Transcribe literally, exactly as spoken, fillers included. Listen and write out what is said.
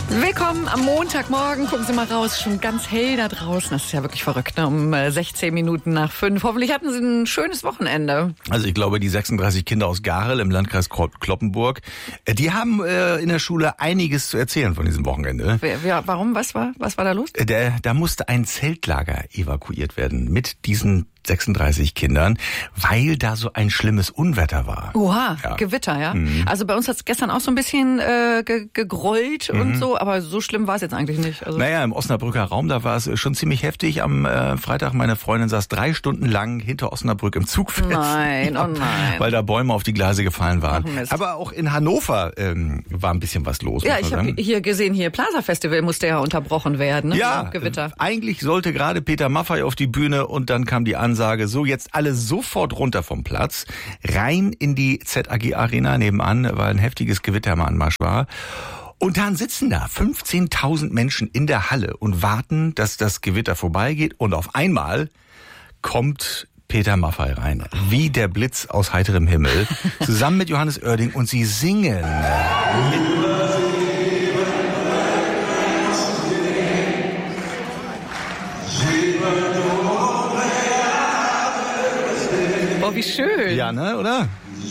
Willkommen am Montagmorgen. Gucken Sie mal raus, schon ganz hell da draußen. Das ist ja wirklich verrückt, ne? Um sechzehn Minuten nach fünf. Hoffentlich hatten Sie ein schönes Wochenende. Also ich glaube, die sechsunddreißig Kinder aus Garel im Landkreis Cloppenburg, die haben äh, in der Schule einiges zu erzählen von diesem Wochenende. Wer, wer, warum? Was war, was war da los? Der, da musste ein Zeltlager evakuiert werden mit diesen sechsunddreißig Kindern, weil da so ein schlimmes Unwetter war. Oha, ja. Gewitter, ja. Mhm. Also bei uns hat es gestern auch so ein bisschen äh, ge gegrollt mhm. und so, aber so schlimm war es jetzt eigentlich nicht. Also naja, im Osnabrücker Raum, da war es schon ziemlich heftig. Am äh, Freitag, meine Freundin saß drei Stunden lang hinter Osnabrück im Zug fest. Nein, oh nein. Weil da Bäume auf die Gleise gefallen waren. Ach, aber auch in Hannover ähm, war ein bisschen was los. Ja, ich habe hier gesehen, hier Plaza Festival musste ja unterbrochen werden. Ne? Ja, Gewitter. Eigentlich sollte gerade Peter Maffay auf die Bühne und dann kam die Ansage, so jetzt alle sofort runter vom Platz, rein in die Z A G Arena nebenan, weil ein heftiges Gewitter im Anmarsch war. Und dann sitzen da fünfzehntausend Menschen in der Halle und warten, dass das Gewitter vorbeigeht. Und auf einmal kommt Peter Maffay rein, wie der Blitz aus heiterem Himmel, zusammen mit Johannes Oerding, und sie singen. Oh, wie schön. Ja, ne, oder?